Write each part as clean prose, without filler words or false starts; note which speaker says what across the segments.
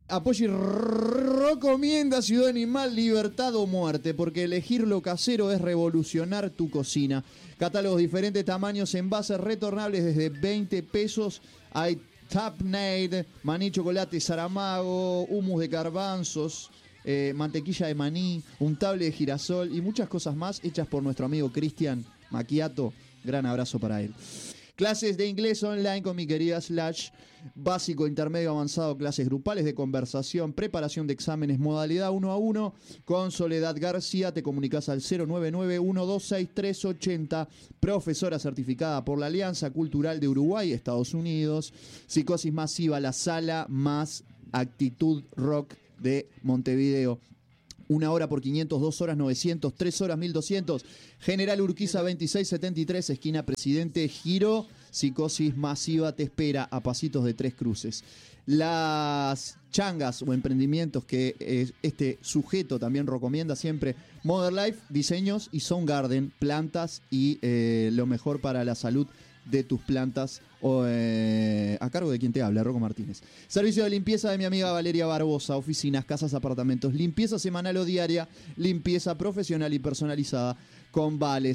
Speaker 1: Apoya y recomienda Ciudad Animal, libertad o muerte, porque elegir lo casero es revolucionar tu cocina. Catálogos diferentes tamaños, envases retornables desde 20 pesos. Hay Tapnade, maní chocolate Saramago, hummus de garbanzos, mantequilla de maní, untable de girasol y muchas cosas más hechas por nuestro amigo Cristian Macchiato. Gran abrazo para él. Clases de inglés online con mi querida Slash, básico, intermedio, avanzado, clases grupales de conversación, preparación de exámenes, modalidad 1 a 1, con Soledad García, te comunicas al 099-126-380, profesora certificada por la Alianza Cultural de Uruguay, Estados Unidos, Psicosis Masiva, la sala más actitud rock de Montevideo. 1 hora por 500, 2 horas 900, 3 horas 1200. General Urquiza 2673, esquina Presidente Giro. Psicosis Masiva te espera a pasitos de Tres Cruces. Las changas o emprendimientos que este sujeto también recomienda siempre: Modern Life, diseños y Soundgarden, plantas y lo mejor para la salud de tus plantas, a cargo de quien te habla, Rocco Martínez. Servicio de limpieza de mi amiga Valeria Barbosa, oficinas, casas, apartamentos, limpieza semanal o diaria, limpieza profesional y personalizada con Vale.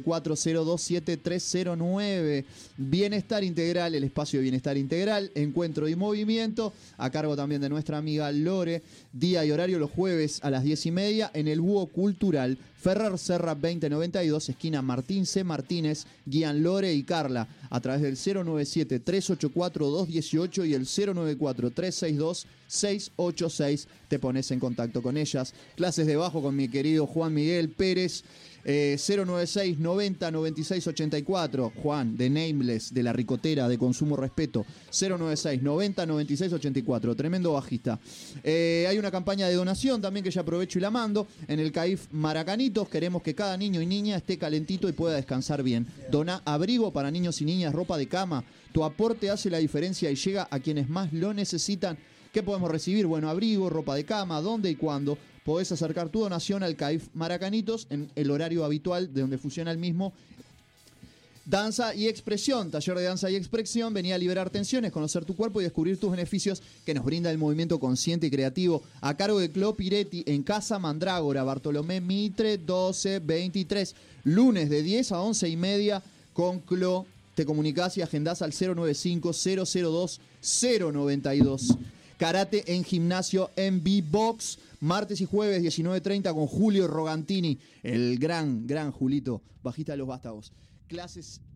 Speaker 1: 094-027-309. Bienestar Integral, el espacio de Bienestar Integral, encuentro y movimiento, a cargo también de nuestra amiga Lore. Día y horario los jueves a las 10:30 en el Búho Cultural, Ferrer Serra 2092, esquina Martín C. Martínez. Guían Lore y Carla a través del 097-384-218 y el 094-362-686. Te pones en contacto con ellas. Clases de bajo con mi querido Juan Miguel Pérez. 096 90 96 84. Juan, de Nameless, de La Ricotera, de Consumo Respeto. 096 90 96 84. Tremendo bajista. Hay una campaña de donación también que ya aprovecho y la mando. En el CAIF Maracanitos queremos que cada niño y niña esté calentito y pueda descansar bien. Dona abrigo para niños y niñas, ropa de cama. Tu aporte hace la diferencia y llega a quienes más lo necesitan. ¿Qué podemos recibir? Bueno, abrigo, ropa de cama, ¿dónde y cuándo? Podés acercar tu donación al CAIF Maracanitos en el horario habitual de donde funciona el mismo. Danza y expresión, taller de danza y expresión. Venía a liberar tensiones, conocer tu cuerpo y descubrir tus beneficios que nos brinda el movimiento consciente y creativo. A cargo de Clo Piretti en Casa Mandrágora, Bartolomé Mitre 1223. Lunes de 10 a 11:30 con Clo. Te comunicás y agendás al 095-002-092. Karate en gimnasio en B-Box, martes y jueves 19:30 con Julio Rogantini, el gran Julito, bajista de Los Vástagos. Clases